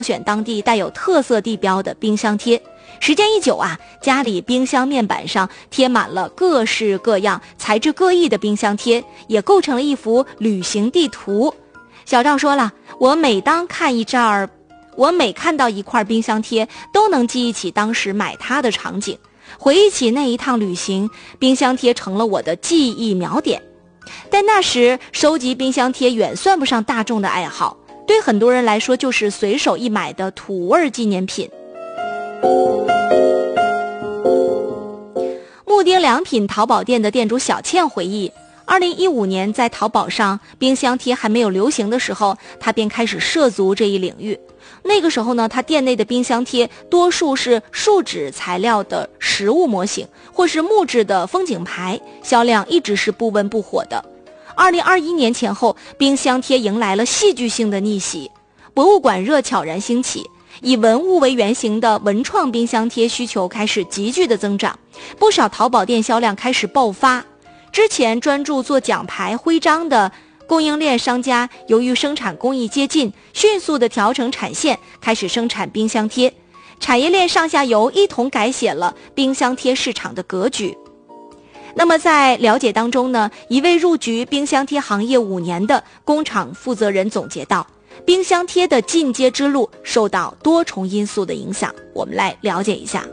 选当地带有特色地标的冰箱贴。时间一久啊，家里冰箱面板上贴满了各式各样、材质各异的冰箱贴，也构成了一幅旅行地图。小赵说了，我每看到一块冰箱贴，都能记忆起当时买它的场景，回忆起那一趟旅行，冰箱贴成了我的记忆描点。但那时收集冰箱贴远算不上大众的爱好，对很多人来说就是随手一买的土味纪念品。木丁良品淘宝店的店主小倩回忆，2015年在淘宝上冰箱贴还没有流行的时候，他便开始涉足这一领域。那个时候呢，他店内的冰箱贴多数是树脂材料的实物模型，或是木质的风景牌，销量一直是不温不火的。2021年前后，冰箱贴迎来了戏剧性的逆袭，博物馆热悄然兴起，以文物为原型的文创冰箱贴需求开始急剧的增长，不少淘宝店销量开始爆发。之前专注做奖牌徽章的供应链商家，由于生产工艺接近，迅速的调整产线，开始生产冰箱贴。产业链上下游一同改写了冰箱贴市场的格局。那么在了解当中呢，一位入局冰箱贴行业5年的工厂负责人总结到，冰箱贴的进阶之路受到多重因素的影响。我们来了解一下。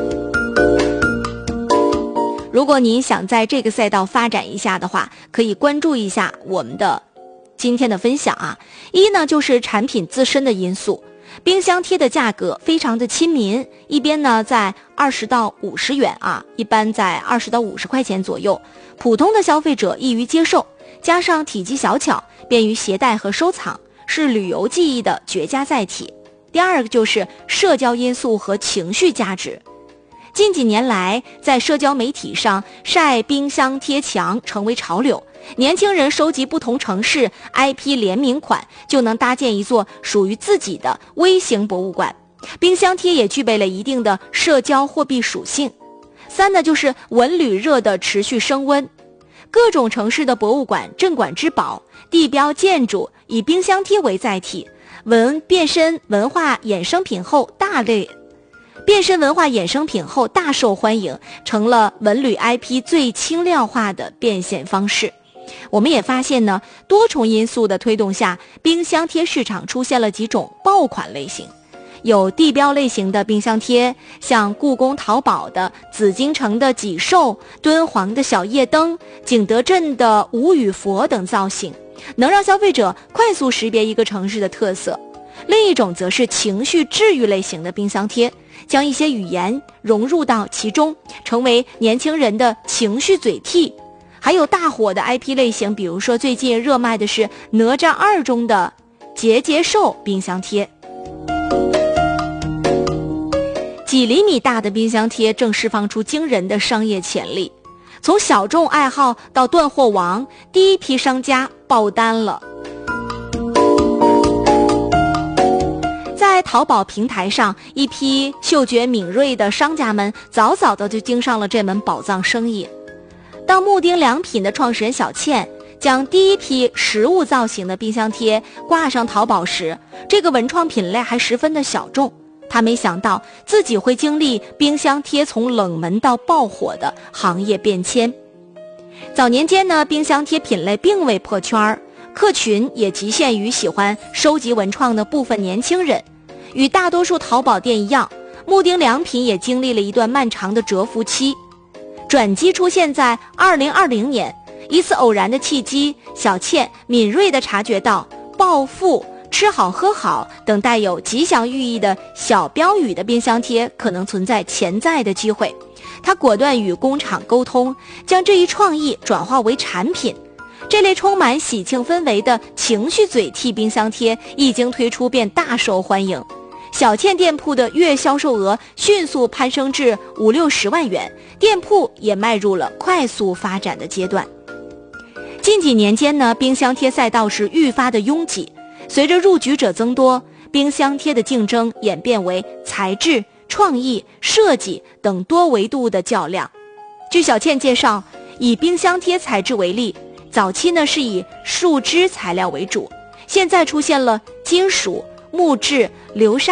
如果您想在这个赛道发展一下的话，可以关注一下我们的今天的分享啊。一呢，就是产品自身的因素，冰箱贴的价格非常的亲民，一边呢在20到50元啊，一般在20到50块钱左右，普通的消费者易于接受，加上体积小巧，便于携带和收藏，是旅游记忆的绝佳载体。第二个就是社交因素和情绪价值。近几年来，在社交媒体上晒冰箱贴墙成为潮流，年轻人收集不同城市 IP 联名款，就能搭建一座属于自己的微型博物馆。冰箱贴也具备了一定的社交货币属性。三呢，就是文旅热的持续升温，各种城市的博物馆、镇馆之宝、地标建筑以冰箱贴为载体，变身文化衍生品后大受欢迎，成了文旅 IP 最轻量化的变现方式。我们也发现呢，多重因素的推动下，冰箱贴市场出现了几种爆款类型。有地标类型的冰箱贴，像故宫淘宝的紫禁城的脊兽、敦煌的小夜灯、景德镇的无语佛等造型，能让消费者快速识别一个城市的特色。另一种则是情绪治愈类型的冰箱贴，将一些语言融入到其中，成为年轻人的情绪嘴替。还有大火的 IP 类型，比如说最近热卖的是哪吒2中的结节兽冰箱贴。几厘米大的冰箱贴正释放出惊人的商业潜力，从小众爱好到断货王，第一批商家爆单了。在淘宝平台上，一批嗅觉敏锐的商家们早早的就盯上了这门宝藏生意。当木丁良品的创始人小倩将第一批实物造型的冰箱贴挂上淘宝时，这个文创品类还十分的小众。他没想到自己会经历冰箱贴从冷门到爆火的行业变迁。早年间呢，冰箱贴品类并未破圈，客群也局限于喜欢收集文创的部分年轻人。与大多数淘宝店一样，木丁良品也经历了一段漫长的蛰伏期。转机出现在2020年，一次偶然的契机，小倩敏锐地察觉到暴富、吃好喝好等带有吉祥寓意的小标语的冰箱贴可能存在潜在的机会。她果断与工厂沟通，将这一创意转化为产品。这类充满喜庆氛围的情绪嘴替冰箱贴一经推出便大受欢迎，小倩店铺的月销售额迅速攀升至50-60万元，店铺也迈入了快速发展的阶段。近几年间呢，冰箱贴赛道是愈发的拥挤，随着入局者增多，冰箱贴的竞争演变为材质、创意、设计等多维度的较量。据小倩介绍，以冰箱贴材质为例，早期呢是以树脂材料为主，现在出现了金属、 木质、流沙